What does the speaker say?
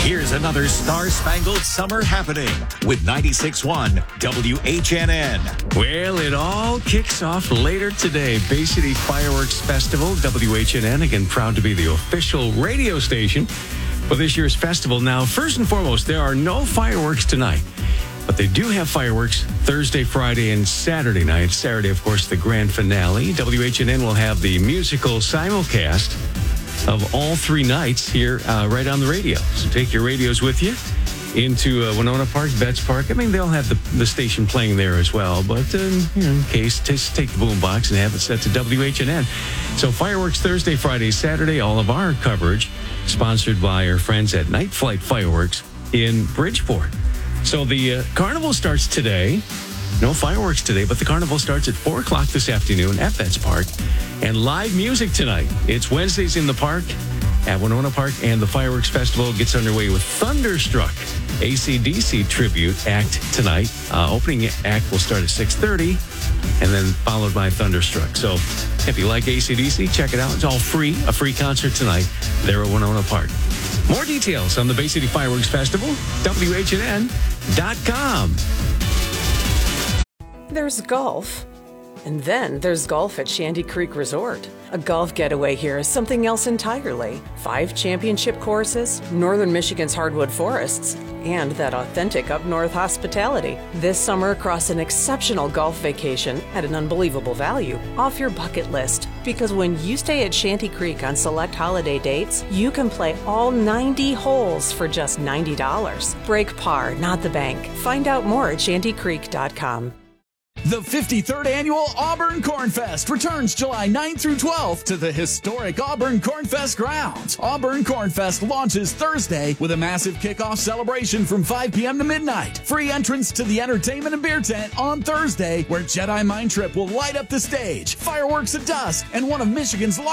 Here's another star-spangled summer happening with 96.1 WHNN. Well, it all kicks off later today. Bay City Fireworks Festival, WHNN, again, proud to be the official radio station for this year's festival. Now, first and foremost, there are no fireworks tonight, but they do have fireworks Thursday, Friday, and Saturday night. Saturday, of course, the grand finale. WHNN will have the musical simulcast of all three nights here right on the radio. So take your radios with you into Winona Park, Betts Park. I mean, they'll have the station playing there as well. But in case, just take the boombox and have it set to WHNN. So fireworks Thursday, Friday, Saturday. All of our coverage sponsored by our friends at Night Flight Fireworks in Bridgeport. So the carnival starts today. No fireworks today, but the carnival starts at 4 o'clock this afternoon at Betts Park. And live music tonight. It's Wednesdays in the Park at Winona Park, and the Fireworks Festival gets underway with Thunderstruck, AC/DC tribute act tonight. Opening act will start at 6:30, and then followed by Thunderstruck. So if you like AC/DC, check it out. It's all free, a free concert tonight there at Winona Park. More details on the Bay City Fireworks Festival, WHNN.com. There's golf, and then there's golf at Shanty Creek Resort. A golf getaway here is something else entirely. 5 championship courses, northern Michigan's hardwood forests, and that authentic up-north hospitality. This summer, across an exceptional golf vacation at an unbelievable value, off your bucket list. Because when you stay at Shanty Creek on select holiday dates, you can play all 90 holes for just $90. Break par, not the bank. Find out more at shantycreek.com. The 53rd Annual Auburn Corn Fest returns July 9th through 12th to the historic Auburn Corn Fest grounds. Auburn Corn Fest launches Thursday with a massive kickoff celebration from 5 p.m. to midnight. Free entrance to the entertainment and beer tent on Thursday, where Jedi Mind Trip will light up the stage, fireworks at dusk, and one of Michigan's